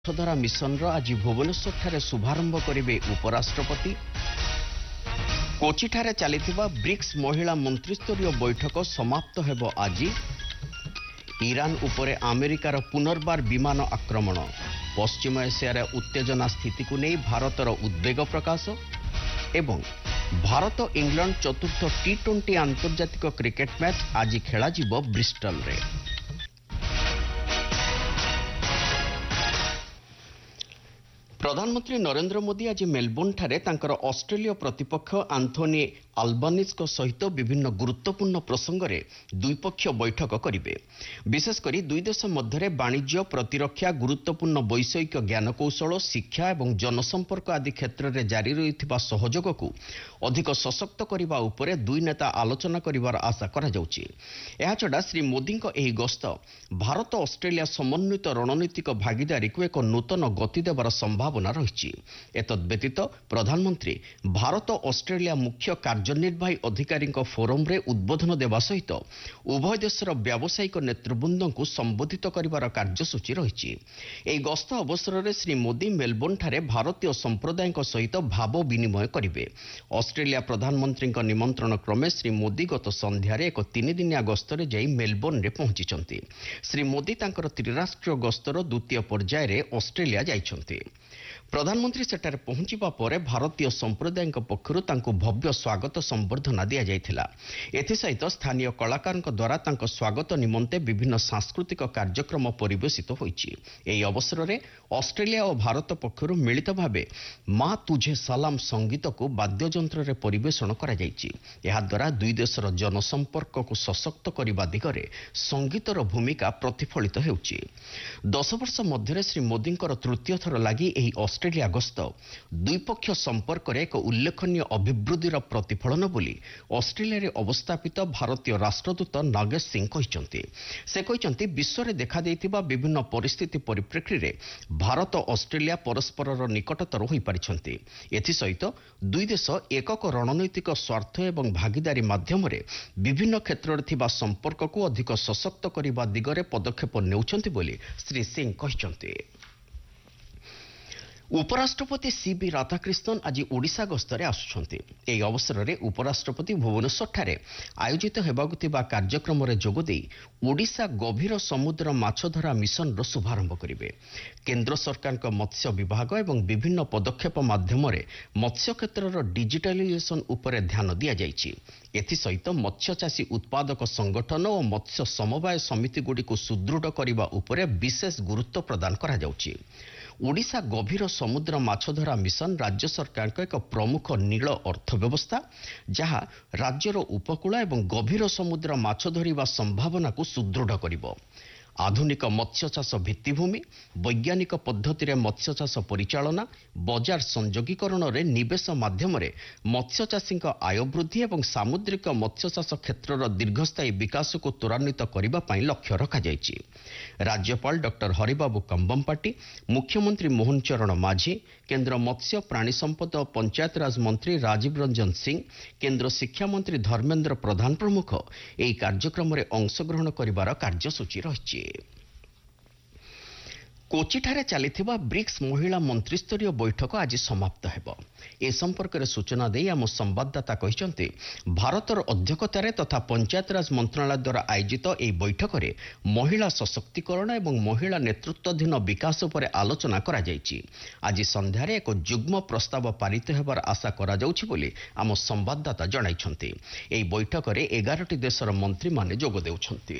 ମାଛଧରା ମିଶନର ଆଜି ଭୁବନେଶ୍ୱରଠାରେ ଶୁଭାରମ୍ଭ କରିବେ ଉପରାଷ୍ଟ୍ରପତି। କୋଚିଠାରେ ଚାଲିଥିବା ବ୍ରିକ୍ସ ମହିଳା ମନ୍ତ୍ରୀସ୍ତରୀୟ ବୈଠକ ସମାପ୍ତ ହେବ ଆଜି। ଇରାନ ଉପରେ ଆମେରିକାର ପୁନର୍ବାର ବିମାନ ଆକ୍ରମଣ। ପଶ୍ଚିମ ଏସିଆରେ ଉତ୍ତେଜନା ସ୍ଥିତିକୁ ନେଇ ଭାରତର ଉଦ୍ବେଗ ପ୍ରକାଶ ଏବଂ ଭାରତ ଇଂଲଣ୍ଡ ଚତୁର୍ଥ ଟି20 ଆନ୍ତର୍ଜାତିକ କ୍ରିକେଟ ମ୍ୟାଚ୍ ଆଜି ଖେଳାଯିବ ବ୍ରିଷ୍ଟଲରେ। ପ୍ରଧାନମନ୍ତ୍ରୀ ନରେନ୍ଦ୍ର ମୋଦି ଆଜି ମେଲବୋର୍ଣ୍ଣଠାରେ ତାଙ୍କର ଅଷ୍ଟ୍ରେଲୀୟ ପ୍ରତିପକ୍ଷ ଆନ୍ଥୋନି ଆଲବାନିଜ୍ଙ୍କ ସହିତ ବିଭିନ୍ନ ଗୁରୁତ୍ୱପୂର୍ଣ୍ଣ ପ୍ରସଙ୍ଗରେ ଦ୍ୱିପକ୍ଷୀୟ ବୈଠକ କରିବେ। ବିଶେଷକରି ଦୁଇ ଦେଶ ମଧ୍ୟରେ ବାଣିଜ୍ୟ, ପ୍ରତିରକ୍ଷା, ଗୁରୁତ୍ୱପୂର୍ଣ୍ଣ ବୈଷୟିକ ଜ୍ଞାନକୌଶଳ, ଶିକ୍ଷା ଏବଂ ଜନସମ୍ପର୍କ ଆଦି କ୍ଷେତ୍ରରେ ଜାରି ରହିଥିବା ସହଯୋଗକୁ ଅଧିକ ସଶକ୍ତ କରିବା ଉପରେ ଦୁଇ ନେତା ଆଲୋଚନା କରିବାର ଆଶା କରାଯାଉଛି। ଏହାଛଡ଼ା ଶ୍ରୀ ମୋଦିଙ୍କ ଏହି ଗସ୍ତ ଭାରତ ଅଷ୍ଟ୍ରେଲିଆ ସମନ୍ୱିତ ରଣନୈତିକ ଭାଗିଦାରୀକୁ ଏକ ନୂତନ ଗତି ଦେବାର ସମ୍ଭାବନା ରହିଛି। ଏତଦ୍ବ୍ୟତୀତ ପ୍ରଧାନମନ୍ତ୍ରୀ ଭାରତ ଅଷ୍ଟ୍ରେଲିଆ ମୁଖ୍ୟ କାର୍ଯ୍ୟନିର୍ବାହୀ ଅଧିକାରୀଙ୍କ ଫୋରମରେ ଉଦ୍ବୋଧନ ଦେବା ସହିତ ଉଭୟ ଦେଶର ବ୍ୟବସାୟିକ ନେତୃବୃନ୍ଦଙ୍କୁ ସମ୍ବୋଧିତ କରିବାର କାର୍ଯ୍ୟସୂଚୀ ରହିଛି। ଏହି ଗସ୍ତ ଅବସରରେ ଶ୍ରୀ ମୋଦି ମେଲବୋର୍ଣ୍ଣଠାରେ ଭାରତୀୟ ସମ୍ପ୍ରଦାୟଙ୍କ ସହିତ ଭାବ ବିନିମୟ କରିବେ। ଅଷ୍ଟ୍ରେଲିଆ ପ୍ରଧାନମନ୍ତ୍ରୀଙ୍କ ନିମନ୍ତ୍ରଣ କ୍ରମେ ଶ୍ରୀ ମୋଦି ଗତ ସନ୍ଧ୍ୟାରେ ଏକ 3 ଦିନିଆ ଗସ୍ତରେ ଯାଇ ମେଲବୋର୍ଣ୍ଣରେ ପହଞ୍ଚିଛନ୍ତି। ଶ୍ରୀ ମୋଦି ତାଙ୍କର ତ୍ରିରାଷ୍ଟ୍ରୀୟ ଗସ୍ତର ଦ୍ୱିତୀୟ ପର୍ଯ୍ୟାୟରେ ଅଷ୍ଟ୍ରେଲିଆ ଯାଇଛନ୍ତି। ପ୍ରଧାନମନ୍ତ୍ରୀ ସେଠାରେ ପହଞ୍ଚିବା ପରେ ଭାରତୀୟ ସମ୍ପ୍ରଦାୟଙ୍କ ପକ୍ଷରୁ ତାଙ୍କୁ ଭବ୍ୟ ସ୍ୱାଗତ ସମ୍ବର୍ଦ୍ଧନା ଦିଆଯାଇଥିଲା। ଏଥିସହିତ ସ୍ଥାନୀୟ କଳାକାରଙ୍କ ଦ୍ୱାରା ତାଙ୍କ ସ୍ୱାଗତ ନିମନ୍ତେ ବିଭିନ୍ନ ସାଂସ୍କୃତିକ କାର୍ଯ୍ୟକ୍ରମ ପରିବେଷିତ ହୋଇଛି। ଏହି ଅବସରରେ ଅଷ୍ଟ୍ରେଲିଆ ଓ ଭାରତ ପକ୍ଷରୁ ମିଳିତ ଭାବେ ମା ତୁଝେ ସଲାମ ସଙ୍ଗୀତକୁ ବାଦ୍ୟଯନ୍ତ୍ରରେ ପରିବେଷଣ କରାଯାଇଛି। ଏହାଦ୍ୱାରା ଦୁଇ ଦେଶର ଜନସମ୍ପର୍କକୁ ସଶକ୍ତ କରିବା ଦିଗରେ ସଙ୍ଗୀତର ଭୂମିକା ପ୍ରତିଫଳିତ ହେଉଛି। 10 ବର୍ଷ ମଧ୍ୟରେ ଶ୍ରୀ ମୋଦିଙ୍କର ତୃତୀୟ ଥର ଲାଗି ଏହି ଅଷ୍ଟ୍ରେଲିଆ ଗସ୍ତ ଦ୍ୱିପକ୍ଷୀୟ ସମ୍ପର୍କରେ ଏକ ଉଲ୍ଲେଖନୀୟ ଅଭିବୃଦ୍ଧିର ପ୍ରତିଫଳନ ବୋଲି ଅଷ୍ଟ୍ରେଲିଆରେ ଅବସ୍ଥାପିତ ଭାରତୀୟ ରାଷ୍ଟ୍ରଦୂତ ନାଗେଶ ସିଂ କହିଛନ୍ତି। ସେ କହିଛନ୍ତି ବିଶ୍ୱରେ ଦେଖାଦେଇଥିବା ବିଭିନ୍ନ ପରିସ୍ଥିତି ପରିପ୍ରେକ୍ଷୀରେ ଭାରତ ଅଷ୍ଟ୍ରେଲିଆ ପରସ୍ପରର ନିକଟତର ହୋଇପାରିଛନ୍ତି। ଏଥିସହିତ ଦୁଇ ଦେଶ ଏକକ ରଣନୈତିକ ସ୍ୱାର୍ଥ ଏବଂ ଭାଗିଦାରୀ ମାଧ୍ୟମରେ ବିଭିନ୍ନ କ୍ଷେତ୍ରରେ ଥିବା ସମ୍ପର୍କକୁ ଅଧିକ ସଶକ୍ତ କରିବା ଦିଗରେ ପଦକ୍ଷେପ ନେଉଛନ୍ତି ବୋଲି ଶ୍ରୀ ସିଂ କହିଛନ୍ତି। ଉପରାଷ୍ଟ୍ରପତି ସିବି ରାଧାକ୍ରିଷ୍ଣନ ଆଜି ଓଡ଼ିଶା ଗସ୍ତରେ ଆସୁଛନ୍ତି। ଏହି ଅବସରରେ ଉପରାଷ୍ଟ୍ରପତି ଭୁବନେଶ୍ୱରଠାରେ ଆୟୋଜିତ ହେବାକୁ ଥିବା କାର୍ଯ୍ୟକ୍ରମରେ ଯୋଗଦେଇ ଓଡ଼ିଶା ଗଭୀର ସମୁଦ୍ର ମାଛଧରା ମିଶନର ଶୁଭାରମ୍ଭ କରିବେ। କେନ୍ଦ୍ର ସରକାରଙ୍କ ମତ୍ସ୍ୟ ବିଭାଗ ଏବଂ ବିଭିନ୍ନ ପଦକ୍ଷେପ ମାଧ୍ୟମରେ ମତ୍ସ୍ୟ କ୍ଷେତ୍ରର ଡିଜିଟାଲାଇଜେସନ ଉପରେ ଧ୍ୟାନ ଦିଆଯାଇଛି। ଏଥିସହିତ ମତ୍ସ୍ୟଚାଷୀ ଉତ୍ପାଦକ ସଂଗଠନ ଓ ମତ୍ସ୍ୟ ସମବାୟ ସମିତିଗୁଡ଼ିକୁ ସୁଦୃଢ଼ କରିବା ଉପରେ ବିଶେଷ ଗୁରୁତ୍ୱ ପ୍ରଦାନ କରାଯାଉଛି। ଓଡ଼ିଶା ଗଭୀର ସମୁଦ୍ର ମାଛଧରା ମିଶନ ରାଜ୍ୟ ସରକାରଙ୍କ ଏକ ପ୍ରମୁଖ ନୀଳ ଅର୍ଥ ବ୍ୟବସ୍ଥା, ଯାହା ରାଜ୍ୟର ଉପକୂଳ ଏବଂ ଗଭୀର ସମୁଦ୍ର ମାଛ ଧରିବା ସମ୍ଭାବନାକୁ ସୁଦୃଢ଼ କରିବ। ଆଧୁନିକ ମତ୍ସ୍ୟଚାଷ ଭିତ୍ତିଭୂମି, ବୈଜ୍ଞାନିକ ପଦ୍ଧତିରେ ମତ୍ସ୍ୟଚାଷ ପରିଚାଳନା, ବଜାର ସଂଯୋଗୀକରଣରେ ନିବେଶ ମାଧ୍ୟମରେ ମତ୍ସ୍ୟଚାଷୀଙ୍କ ଆୟ ବୃଦ୍ଧି ଏବଂ ସାମୁଦ୍ରିକ ମତ୍ସ୍ୟଚାଷ କ୍ଷେତ୍ରର ଦୀର୍ଘସ୍ଥାୟୀ ବିକାଶକୁ ତ୍ୱରାନ୍ୱିତ କରିବା ପାଇଁ ଲକ୍ଷ୍ୟ ରଖାଯାଇଛି। ରାଜ୍ୟପାଳ ଡକ୍ଟର ହରିବାବୁ କମ୍ବମ୍ପାଟି, ମୁଖ୍ୟମନ୍ତ୍ରୀ ମୋହନ ଚରଣ ମାଝୀ, କେନ୍ଦ୍ର ମତ୍ସ୍ୟ, ପ୍ରାଣୀ ସମ୍ପଦ ଓ ପଞ୍ଚାୟତରାଜ ମନ୍ତ୍ରୀ ରାଜୀବ ରଞ୍ଜନ ସିଂ, କେନ୍ଦ୍ର ଶିକ୍ଷାମନ୍ତ୍ରୀ ଧର୍ମେନ୍ଦ୍ର ପ୍ରଧାନ ପ୍ରମୁଖ ଏହି କାର୍ଯ୍ୟକ୍ରମରେ ଅଂଶଗ୍ରହଣ କରିବାର କାର୍ଯ୍ୟସୂଚୀ ରହିଛି। କୋଚିଠାରେ ଚାଲିଥିବା ବ୍ରିକ୍ସ ମହିଳା ମନ୍ତ୍ରୀସ୍ତରୀୟ ବୈଠକ ଆଜି ସମାପ୍ତ ହେବ। ଏ ସମ୍ପର୍କରେ ସୂଚନା ଦେଇ ଆମ ସମ୍ବାଦଦାତା କହିଛନ୍ତି, ଭାରତର ଅଧ୍ୟକ୍ଷତାରେ ତଥା ପଞ୍ଚାୟତରାଜ ମନ୍ତ୍ରଣାଳୟ ଦ୍ୱାରା ଆୟୋଜିତ ଏହି ବୈଠକରେ ମହିଳା ସଶକ୍ତିକରଣ ଏବଂ ମହିଳା ନେତୃତ୍ୱାଧୀନ ବିକାଶ ଉପରେ ଆଲୋଚନା କରାଯାଇଛି। ଆଜି ସନ୍ଧ୍ୟାରେ ଏକ ଯୁଗ୍ମ ପ୍ରସ୍ତାବ ପାରିତ ହେବାର ଆଶା କରାଯାଉଛି ବୋଲି ଆମ ସମ୍ବାଦଦାତା ଜଣାଇଛନ୍ତି। ଏହି ବୈଠକରେ 11ଟି ଦେଶର ମନ୍ତ୍ରୀମାନେ ଯୋଗ ଦେଉଛନ୍ତି।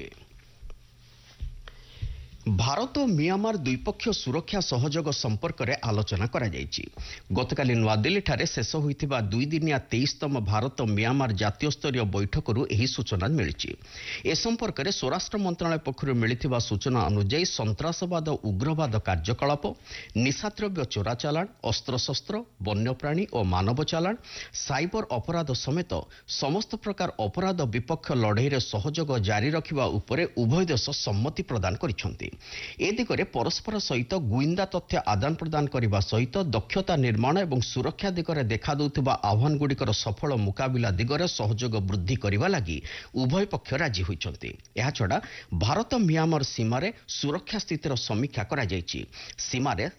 ଭାରତ ଓ ମିଆଁମାର ଦ୍ୱିପକ୍ଷୀୟ ସୁରକ୍ଷା ସହଯୋଗ ସମ୍ପର୍କରେ ଆଲୋଚନା କରାଯାଇଛି। ଗତକାଲି ନୂଆଦିଲ୍ଲୀଠାରେ ଶେଷ ହୋଇଥିବା 2 ଦିନିଆ 23ତମ ଭାରତ ମିଆଁମାର ଜାତୀୟ ସ୍ତରୀୟ ବୈଠକରୁ ଏହି ସୂଚନା ମିଳିଛି। ଏ ସମ୍ପର୍କରେ ସ୍ୱରାଷ୍ଟ୍ର ମନ୍ତ୍ରଣାଳୟ ପକ୍ଷରୁ ମିଳିଥିବା ସୂଚନା ଅନୁଯାୟୀ ସନ୍ତାସବାଦ ଓ ଉଗ୍ରବାଦ କାର୍ଯ୍ୟକଳାପ, ନିଶାଦ୍ରବ୍ୟ ଚୋରାଚାଲାଣ, ଅସ୍ତ୍ରଶସ୍ତ୍ର, ବନ୍ୟପ୍ରାଣୀ ଓ ମାନବ ଚାଲାଣ, ସାଇବର ଅପରାଧ ସମେତ ସମସ୍ତ ପ୍ରକାର ଅପରାଧ ବିପକ୍ଷ ଲଢ଼େଇରେ ସହଯୋଗ ଜାରି ରଖିବା ଉପରେ ଉଭୟ ଦେଶ ସମ୍ମତି ପ୍ରଦାନ କରିଛନ୍ତି। ଏ ଦିଗରେ ପରସ୍ପର ସହିତ ଗୁଇନ୍ଦା ତଥ୍ୟ ଆଦାନ ପ୍ରଦାନ କରିବା ସହିତ ଦକ୍ଷତା ନିର୍ମାଣ ଏବଂ ସୁରକ୍ଷା ଦିଗରେ ଦେଖାଦେଉଥିବା ଆହ୍ୱାନଗୁଡ଼ିକର ସଫଳ ମୁକାବିଲା ଦିଗରେ ସହଯୋଗ ବୃଦ୍ଧି କରିବା ଲାଗି ଉଭୟ ପକ୍ଷ ରାଜି ହୋଇଛନ୍ତି। ଏହାଛଡ଼ା ଭାରତ ମିଆଁମାର ସୀମାରେ ସୁରକ୍ଷା ସ୍ଥିତିର ସମୀକ୍ଷା କରାଯାଇଛି। ସୀମାରେ